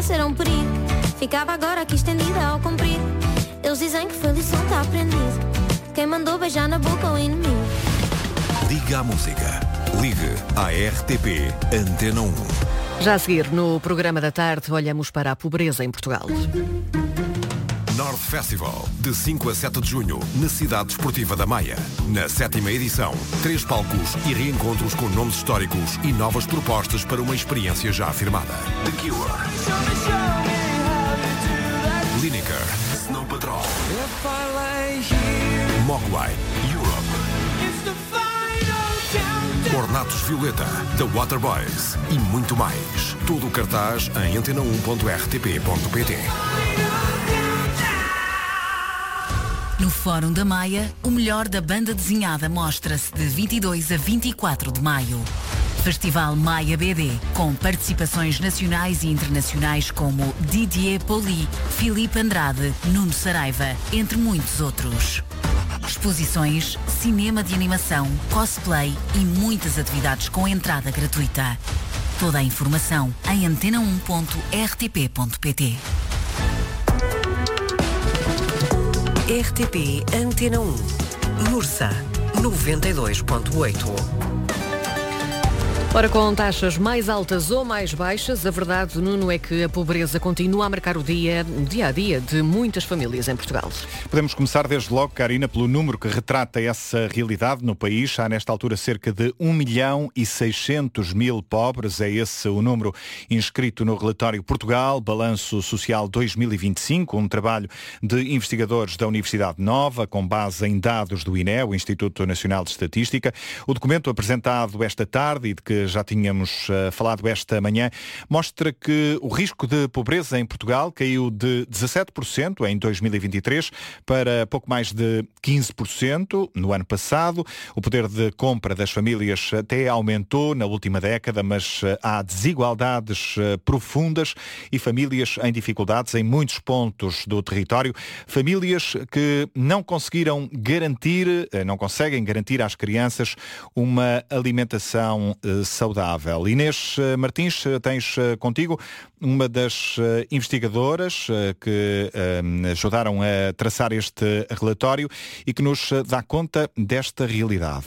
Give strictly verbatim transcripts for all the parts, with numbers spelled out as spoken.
a ser um perigo. Ficava agora aqui estendida ao comprido. Eles dizem que foi lição, tá aprendido. Quem mandou beijar na boca o inimigo. Liga à música. Ligue à R T P Antena um. Já a seguir, no programa da tarde, olhamos para a pobreza em Portugal. North Festival, de cinco a sete de junho, na Cidade Desportiva da Maia. Na sétima edição, três palcos e reencontros com nomes históricos e novas propostas para uma experiência já afirmada. The Cure, Lineker, Snow Patrol, Mogwai, Europe, Ornatos Violeta, The Waterboys e muito mais. Todo o cartaz em antena um ponto r t p ponto p t. No Fórum da Maia, o melhor da banda desenhada mostra-se de vinte e dois a vinte e quatro de maio. Festival Maia B D, com participações nacionais e internacionais como Didier Poli, Filipe Andrade, Nuno Saraiva, entre muitos outros. Exposições, cinema de animação, cosplay e muitas atividades com entrada gratuita. Toda a informação em antena um ponto r t p ponto p t. R T P Antena um. Mursa, noventa e dois ponto oito. Ora, com taxas mais altas ou mais baixas, a verdade, Nuno, é que a pobreza continua a marcar o dia, o dia a dia de muitas famílias em Portugal. Podemos começar desde logo, Karina, pelo número que retrata essa realidade no país. Há nesta altura cerca de um milhão e seiscentos mil pobres. É esse o número inscrito no relatório Portugal, Balanço Social dois mil e vinte e cinco, um trabalho de investigadores da Universidade Nova, com base em dados do I N E, o Instituto Nacional de Estatística. O documento apresentado esta tarde e de que já tínhamos uh, falado esta manhã, mostra que o risco de pobreza em Portugal caiu de dezassete por cento em dois mil e vinte e três para pouco mais de quinze por cento no ano passado. O poder de compra das famílias até aumentou na última década, mas uh, há desigualdades uh, profundas e famílias em dificuldades em muitos pontos do território. Famílias que não conseguiram garantir, uh, não conseguem garantir às crianças uma alimentação uh, saudável. Inês Martins, tens contigo uma das investigadoras que ajudaram a traçar este relatório e que nos dá conta desta realidade.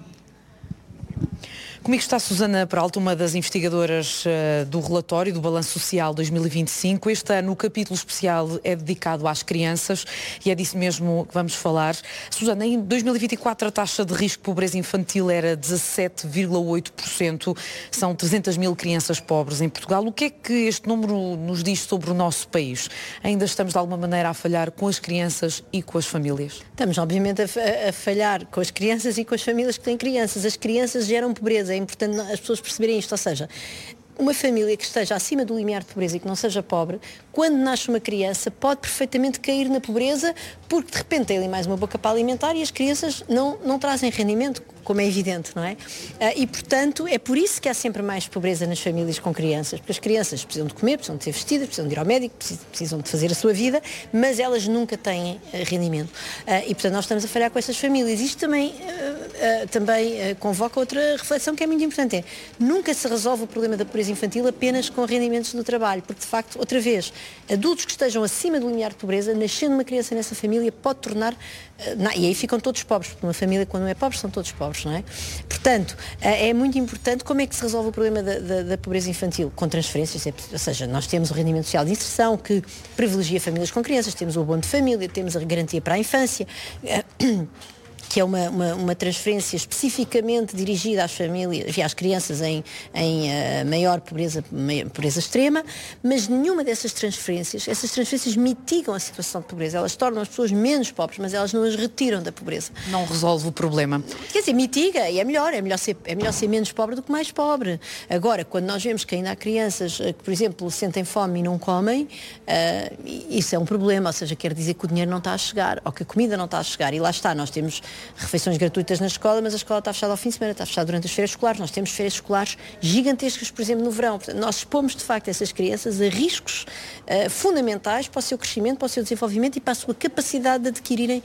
Comigo está a Susana Peralta, uma das investigadoras uh, do relatório do Balanço Social dois mil e vinte e cinco. Este ano o capítulo especial é dedicado às crianças e é disso mesmo que vamos falar. Susana, em dois mil e vinte e quatro a taxa de risco de pobreza infantil era dezassete vírgula oito por cento. São trezentas mil crianças pobres em Portugal. O que é que este número nos diz sobre o nosso país? Ainda estamos de alguma maneira a falhar com as crianças e com as famílias? Estamos obviamente a, a falhar com as crianças e com as famílias que têm crianças. As crianças geram pobreza. É importante as pessoas perceberem isto, ou seja, uma família que esteja acima do limiar de pobreza e que não seja pobre, quando nasce uma criança, pode perfeitamente cair na pobreza porque de repente tem ali mais uma boca para alimentar e as crianças não, não trazem rendimento, como é evidente, não é? E, portanto, é por isso que há sempre mais pobreza nas famílias com crianças, porque as crianças precisam de comer, precisam de ser vestidas, precisam de ir ao médico, precisam de fazer a sua vida, mas elas nunca têm rendimento. E, portanto, nós estamos a falhar com essas famílias. Isto também, também convoca outra reflexão que é muito importante. É, nunca se resolve o problema da pobreza infantil apenas com rendimentos do trabalho, porque, de facto, outra vez, adultos que estejam acima do limiar de pobreza, nascendo uma criança nessa família pode tornar, não, e aí ficam todos pobres, porque uma família quando não é pobre são todos pobres, não é? Portanto, é muito importante como é que se resolve o problema da, da, da pobreza infantil, com transferências, ou seja, nós temos o rendimento social de inserção que privilegia famílias com crianças, temos o abono de família, temos a garantia para a infância, que é uma, uma, uma transferência especificamente dirigida às famílias, às crianças em, em uh, maior pobreza, maior pobreza extrema, mas nenhuma dessas transferências, essas transferências mitigam a situação de pobreza, elas tornam as pessoas menos pobres, mas elas não as retiram da pobreza. Não resolve o problema. Quer dizer, mitiga, e é melhor, é melhor ser, é melhor ser menos pobre do que mais pobre. Agora, quando nós vemos que ainda há crianças que, por exemplo, sentem fome e não comem, uh, isso é um problema, ou seja, quer dizer que o dinheiro não está a chegar, ou que a comida não está a chegar, e lá está, nós temos refeições gratuitas na escola, mas a escola está fechada ao fim de semana, está fechada durante as férias escolares. Nós temos férias escolares gigantescas, por exemplo, no verão. Portanto, nós expomos, de facto, essas crianças a riscos uh, fundamentais para o seu crescimento, para o seu desenvolvimento e para a sua capacidade de adquirirem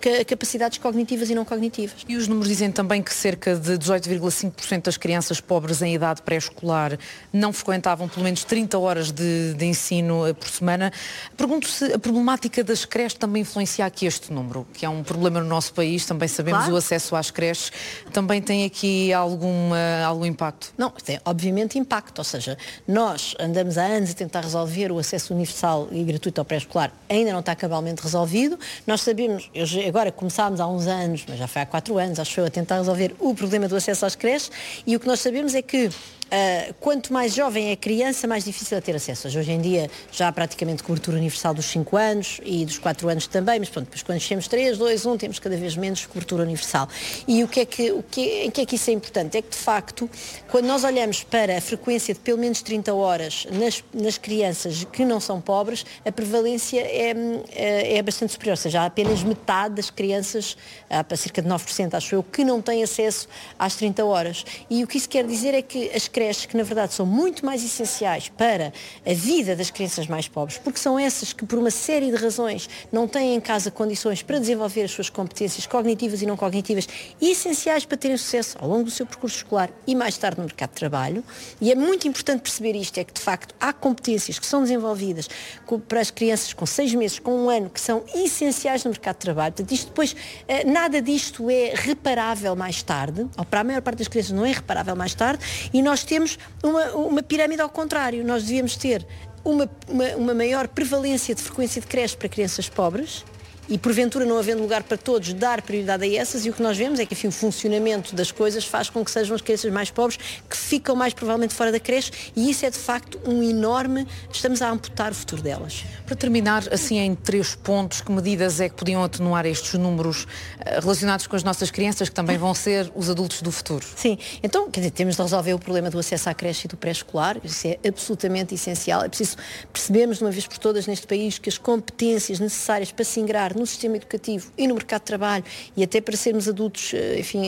capacidades cognitivas e não cognitivas. E os números dizem também que cerca de dezoito vírgula cinco por cento das crianças pobres em idade pré-escolar não frequentavam pelo menos trinta horas de, de ensino por semana. Pergunto se a problemática das creches também influencia aqui este número, que é um problema no nosso país, também sabemos, claro. O acesso às creches também tem aqui alguma, algum impacto? Não, tem obviamente impacto, ou seja, nós andamos há anos a tentar resolver o acesso universal e gratuito ao pré-escolar, ainda não está cabalmente resolvido. Nós sabemos, agora começámos há uns anos, mas já foi há quatro anos, acho eu, a tentar resolver o problema do acesso às creches, e o que nós sabemos é que Uh, quanto mais jovem é a criança, mais difícil é ter acesso. Hoje em dia já há praticamente cobertura universal dos cinco anos e dos quatro anos também, mas pronto, depois quando chegamos três, dois, um, temos cada vez menos cobertura universal. E o que é que, o que, é, em que é que isso é importante? É que, de facto, quando nós olhamos para a frequência de pelo menos trinta horas nas, nas crianças que não são pobres, a prevalência é, é, é bastante superior, ou seja, há apenas metade das crianças, há para cerca de nove por cento, acho eu, que não têm acesso às trinta horas. E o que isso quer dizer é que as creches, que na verdade são muito mais essenciais para a vida das crianças mais pobres, porque são essas que por uma série de razões não têm em casa condições para desenvolver as suas competências cognitivas e não cognitivas, essenciais para terem sucesso ao longo do seu percurso escolar e mais tarde no mercado de trabalho. E é muito importante perceber isto, é que de facto há competências que são desenvolvidas para as crianças com seis meses, com um ano, que são essenciais no mercado de trabalho. Portanto, isto depois, nada disto é reparável mais tarde, ou para a maior parte das crianças não é reparável mais tarde, e nós temos uma, uma pirâmide ao contrário. Nós devíamos ter uma, uma, uma maior prevalência de frequência de creche para crianças pobres e, porventura, não havendo lugar para todos, dar prioridade a essas, e o que nós vemos é que, enfim, o funcionamento das coisas faz com que sejam as crianças mais pobres que ficam mais provavelmente fora da creche, e isso é de facto um enorme, estamos a amputar o futuro delas. Para terminar, assim, em três pontos, que medidas é que podiam atenuar estes números uh, relacionados com as nossas crianças, que também vão ser os adultos do futuro? Sim, então, quer dizer, temos de resolver o problema do acesso à creche e do pré-escolar, isso é absolutamente essencial. É preciso percebermos de uma vez por todas neste país que as competências necessárias para se ingrar no sistema educativo e no mercado de trabalho, e até para sermos adultos, enfim,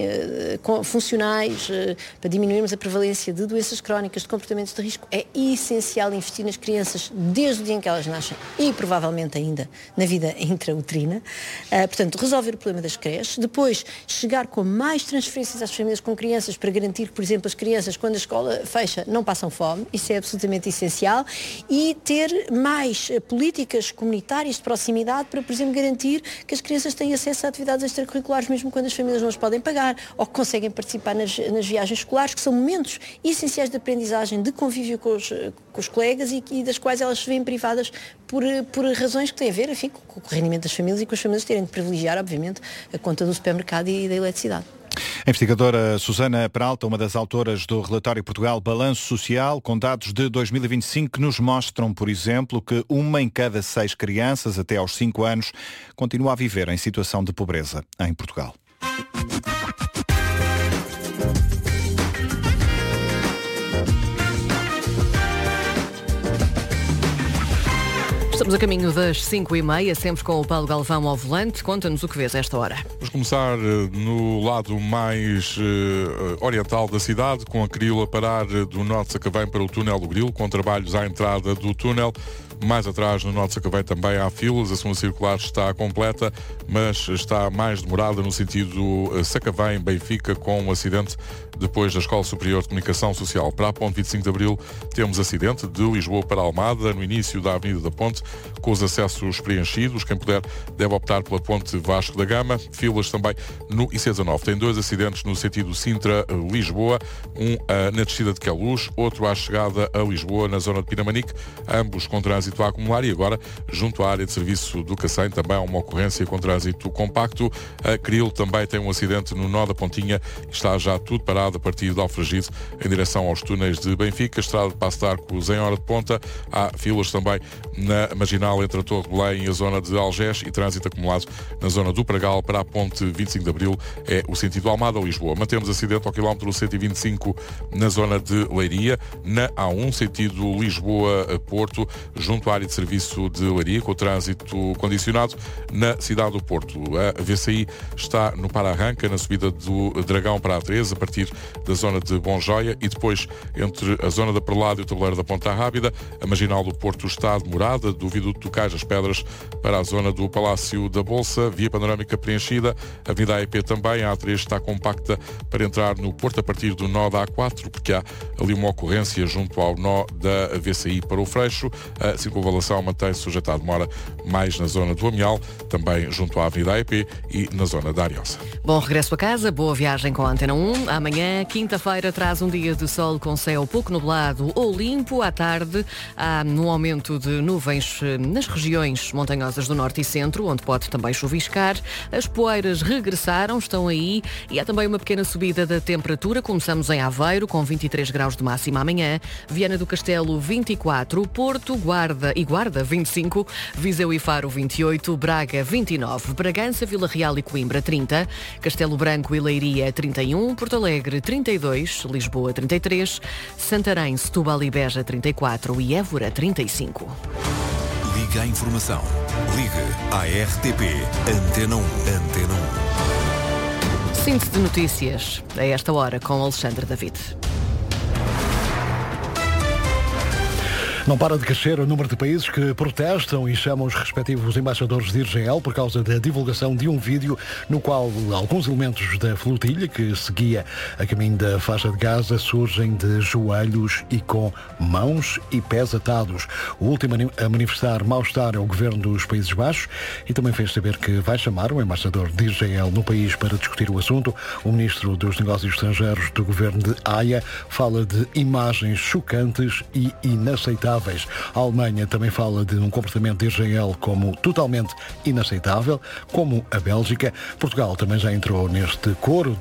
funcionais, para diminuirmos a prevalência de doenças crónicas, de comportamentos de risco, é essencial investir nas crianças desde o dia em que elas nascem e provavelmente ainda na vida intrauterina. Uh, portanto, resolver o problema das creches, depois chegar com mais transferências às famílias com crianças para garantir que, por exemplo, as crianças, quando a escola fecha, não passam fome, isso é absolutamente essencial, e ter mais uh, políticas comunitárias de proximidade para, por exemplo, garantir que as crianças têm acesso a atividades extracurriculares mesmo quando as famílias não as podem pagar, ou que conseguem participar nas, nas viagens escolares, que são momentos essenciais de aprendizagem, de convívio com os, com os colegas, e, e das quais elas se veem privadas por, por razões que têm a ver, enfim, com, com o rendimento das famílias e com as famílias terem de privilegiar, obviamente, a conta do supermercado e, e da eletricidade. A investigadora Susana Peralta, uma das autoras do relatório Portugal Balanço Social, com dados de dois mil e vinte e cinco, que nos mostram, por exemplo, que uma em cada seis crianças até aos cinco anos continua a viver em situação de pobreza em Portugal. Estamos a caminho das cinco e meia, sempre com o Paulo Galvão ao volante. Conta-nos o que vês a esta hora. Vamos começar no lado mais uh, oriental da cidade, com a Cril a parar do Norte de Sacavém para o túnel do Grilo, com trabalhos à entrada do túnel. Mais atrás, no Norte de Sacavém, também há filas. A segunda circular está completa, mas está mais demorada no sentido Sacavém-Benfica, com um acidente depois da Escola Superior de Comunicação Social. Para a Ponte vinte e cinco de Abril, temos acidente de Lisboa para Almada, no início da Avenida da Ponte, com os acessos preenchidos. Quem puder deve optar pela Ponte Vasco da Gama. Filas também no I C dezanove. Tem dois acidentes no sentido Sintra-Lisboa, um uh, na descida de Queluz, outro à chegada a Lisboa, na zona de Pinamanique, ambos com trânsito a acumular. E agora, junto à área de serviço do Cacém, também há uma ocorrência com trânsito compacto. A Cril também tem um acidente no nó da Pontinha, está já tudo parado a partir de Alfragide em direção aos túneis de Benfica. Estrada de Passo de Arcos em hora de ponta. Há filas também na marginal entre a Torre de Belém e a zona de Algés, e trânsito acumulado na zona do Pragal. Para a Ponte vinte e cinco de Abril é o sentido Almada-Lisboa. Mantemos acidente ao quilómetro cento e vinte e cinco na zona de Leiria, na A um, sentido Lisboa-Porto, junto à área de serviço de Leiria, com o trânsito condicionado na cidade do Porto. A V C I está no para-arranca, na subida do Dragão para a treze, a partir da zona de Bonjoia, e depois entre a zona da Perlada e o tabuleiro da Ponta Rábida. A marginal do Porto está demorada, do viaduto do Cais das Pedras para a zona do Palácio da Bolsa. Via panorâmica preenchida, a Avenida A E P também. A A três está compacta para entrar no Porto a partir do nó da A quatro, porque há ali uma ocorrência junto ao nó da V C I para o Freixo. A circunvalação mantém-se sujeita à demora mais na zona do Amial, também junto à Avenida A E P e na zona da Ariosa. Bom regresso a casa, boa viagem com a Antena um. Amanhã, quinta-feira, traz um dia de sol com céu pouco nublado ou limpo. À tarde, há um aumento de nuvens nas regiões montanhosas do norte e centro, onde pode também chuviscar. As poeiras regressaram, estão aí, e há também uma pequena subida da temperatura. Começamos em Aveiro, com vinte e três graus de máxima amanhã. Viana do Castelo, vinte e quatro. Porto, Guarda e Guarda, vinte e cinco. Viseu e Faro, vinte e oito. Braga, vinte e nove. Bragança, Vila Real e Coimbra, trinta. Castelo Branco e Leiria, trinta e um. Porto Alegre, trinta e dois. Lisboa, trinta e três. Santarém, Setúbal e Beja, trinta e quatro. E Évora, trinta e cinco. Liga à informação. Liga à R T P Antena um. Antena um. Síntese de notícias a esta hora com Alexandre David. Não para de crescer o número de países que protestam e chamam os respectivos embaixadores de Israel por causa da divulgação de um vídeo no qual alguns elementos da flotilha que seguia a caminho da faixa de Gaza surgem de joelhos e com mãos e pés atados. O último a manifestar mal-estar é o governo dos Países Baixos e também fez saber que vai chamar o embaixador de Israel no país para discutir o assunto. O ministro dos Negócios Estrangeiros do governo de Haia fala de imagens chocantes e inaceitáveis. A Alemanha também fala de um comportamento de Israel como totalmente inaceitável, como a Bélgica. Portugal também já entrou neste coro